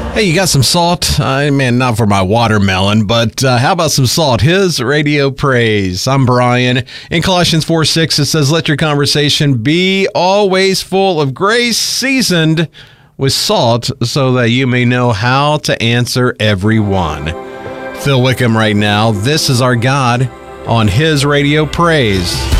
Hey, you got some salt? Man, not for my watermelon, but how about some salt? His radio praise. I'm Brian. In Colossians 4:6, it says, let your conversation be always full of grace, seasoned with salt, so that you may know how to answer everyone. Phil Wickham right now. This is our God on His radio praise.